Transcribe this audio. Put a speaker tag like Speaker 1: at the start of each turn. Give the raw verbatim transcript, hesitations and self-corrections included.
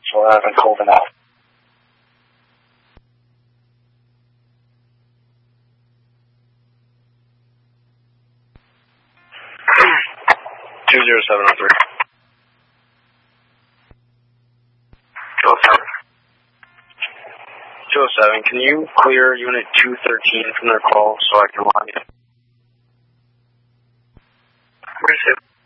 Speaker 1: so I haven't called them out.
Speaker 2: two zero seven oh three.
Speaker 1: two oh seven.
Speaker 2: two oh seven, can you clear Unit two thirteen from their call so I can log in?
Speaker 1: Where's it?